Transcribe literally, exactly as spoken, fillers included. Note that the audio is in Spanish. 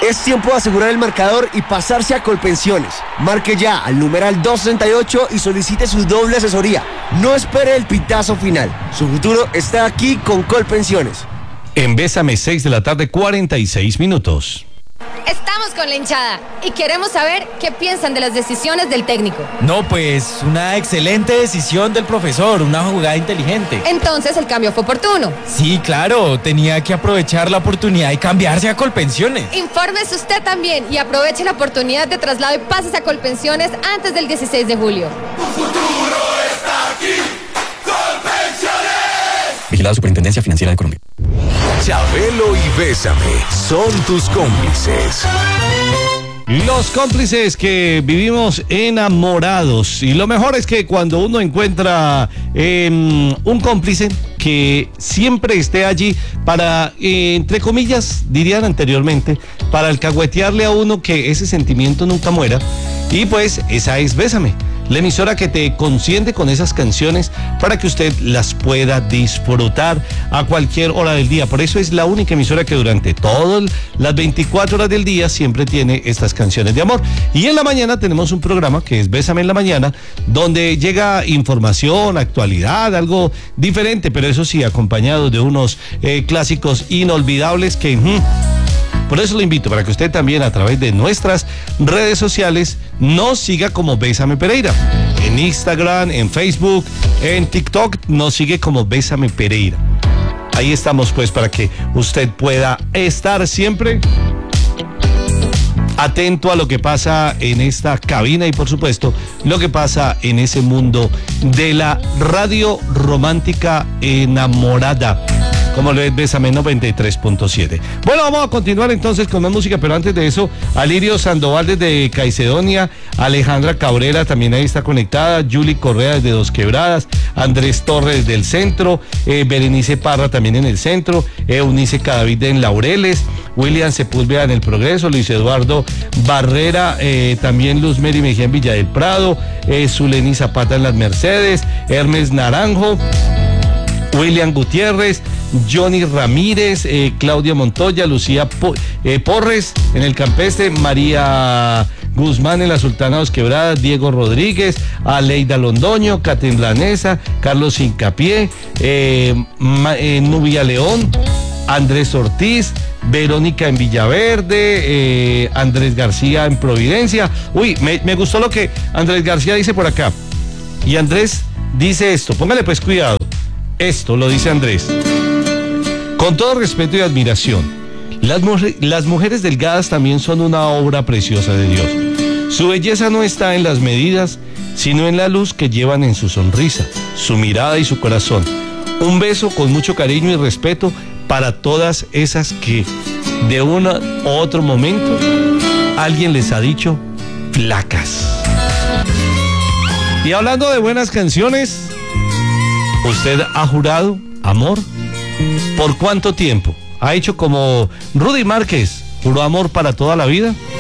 Es tiempo de asegurar el marcador y pasarse a Colpensiones. Marque ya al numeral doscientos sesenta y ocho y solicite su doble asesoría. No espere el pitazo final. Su futuro está aquí con Colpensiones. En Bésame, seis de la tarde, cuarenta y seis minutos. Estamos con la hinchada y queremos saber qué piensan de las decisiones del técnico. No, pues una excelente decisión del profesor, una jugada inteligente. Entonces el cambio fue oportuno. Sí, claro, tenía que aprovechar la oportunidad y cambiarse a Colpensiones. Infórmese usted también y aproveche la oportunidad de traslado y pásese a Colpensiones antes del dieciséis de julio. Tu futuro está aquí, Colpensiones. Vigilado Superintendencia Financiera de Colombia. Chabelo y Bésame son tus cómplices. Los cómplices que vivimos enamorados. Y lo mejor es que cuando uno encuentra eh, un cómplice que siempre esté allí para, eh, entre comillas, dirían anteriormente, para alcahuetearle a uno que ese sentimiento nunca muera. Y pues esa es Bésame, la emisora que te consiente con esas canciones para que usted las pueda disfrutar a cualquier hora del día. Por eso es la única emisora que durante todas las veinticuatro horas del día siempre tiene estas canciones de amor. Y en la mañana tenemos un programa que es Bésame en la Mañana, donde llega información, actualidad, algo diferente, pero eso sí, acompañado de unos eh, clásicos inolvidables que... Hmm, Por eso lo invito para que usted también a través de nuestras redes sociales nos siga como Bésame Pereira. En Instagram, en Facebook, en TikTok nos sigue como Bésame Pereira. Ahí estamos pues para que usted pueda estar siempre atento a lo que pasa en esta cabina y por supuesto lo que pasa en ese mundo de la radio romántica enamorada. Como lo es Bésame noventa y tres punto siete. Bueno, vamos a continuar entonces con más música, pero antes de eso, Alirio Sandoval desde Caicedonia, Alejandra Cabrera también ahí está conectada, Julie Correa desde Dos Quebradas, Andrés Torres del centro, eh, Berenice Parra también en el centro, Eunice Cadavid en Laureles, William Sepúlveda en El Progreso, Luis Eduardo Barrera, eh, también Luz Mary Mejía en Villa del Prado, eh, Zuleni Zapata en Las Mercedes, Hermes Naranjo, William Gutiérrez, Johnny Ramírez, eh, Claudia Montoya, Lucía po eh, Porres en el Campestre, María Guzmán en la Sultana Dos Quebradas, Diego Rodríguez, Aleida Londoño, Catrín Lanesa, Carlos Hincapié, eh, eh, Nubia León, Andrés Ortiz, Verónica en Villaverde, eh, Andrés García en Providencia. Uy, me, me gustó lo que Andrés García dice por acá. Y Andrés dice esto, póngale pues cuidado. Esto lo dice Andrés. Con todo respeto y admiración, las, mujer, las mujeres delgadas también son una obra preciosa de Dios. Su belleza no está en las medidas, sino en la luz que llevan en su sonrisa, su mirada y su corazón. Un beso con mucho cariño y respeto para todas esas que de un u otro momento alguien les ha dicho flacas. Y hablando de buenas canciones, ¿usted ha jurado amor? ¿Por cuánto tiempo? ¿Ha hecho como Rudy Márquez, juró amor para toda la vida?